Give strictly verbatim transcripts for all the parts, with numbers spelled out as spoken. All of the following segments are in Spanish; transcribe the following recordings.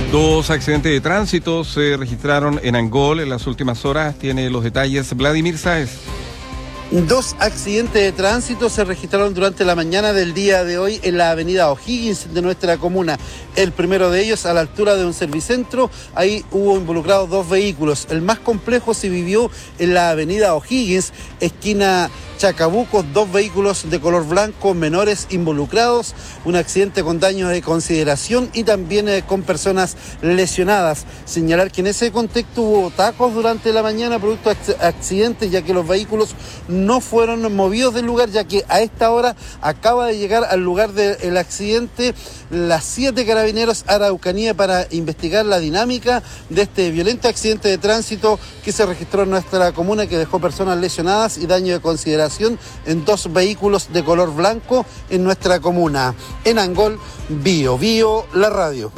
Dos accidentes de tránsito se registraron en Angol en las últimas horas. Tiene los detalles Vladimir Sáez. Dos accidentes de tránsito se registraron durante la mañana del día de hoy en la avenida O'Higgins de nuestra comuna. El primero de ellos a la altura de un servicentro, ahí hubo involucrados dos vehículos. El más complejo se vivió en la avenida O'Higgins, esquina Chacabuco, dos vehículos de color blanco menores involucrados, un accidente con daños de consideración y también eh, con personas lesionadas. Señalar que en ese contexto hubo tacos durante la mañana producto de accidentes, ya que los vehículos no fueron movidos del lugar, ya que a esta hora acaba de llegar al lugar del accidente las siete carabineros Araucanía para investigar la dinámica de este violento accidente de tránsito que se registró en nuestra comuna, que dejó personas lesionadas y daño de consideración en dos vehículos de color blanco en nuestra comuna. En Angol, Bio Bio, la radio.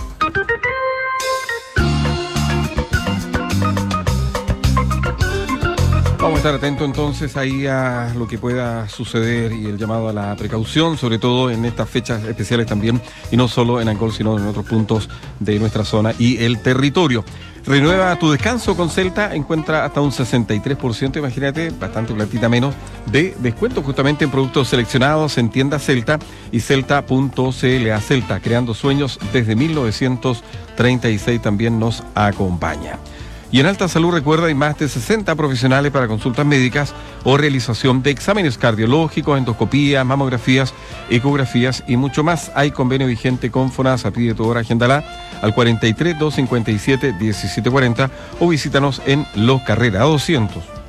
Vamos a estar atentos entonces ahí a lo que pueda suceder y el llamado a la precaución, sobre todo en estas fechas especiales también, y no solo en Angol, sino en otros puntos de nuestra zona y el territorio. Renueva tu descanso con Celta, encuentra hasta un sesenta y tres por ciento, imagínate, bastante platita menos, de descuento justamente en productos seleccionados en tiendas Celta y celta punto c l. A Celta, creando sueños desde mil novecientos treinta y seis, también nos acompaña. Y en Alta Salud, recuerda, hay más de sesenta profesionales para consultas médicas o realización de exámenes cardiológicos, endoscopías, mamografías, ecografías y mucho más. Hay convenio vigente con FONASA. Pide tu hora, agéndala al cuarenta y tres, doscientos cincuenta y siete, diecisiete cuarenta o visítanos en Los Carrera doscientos.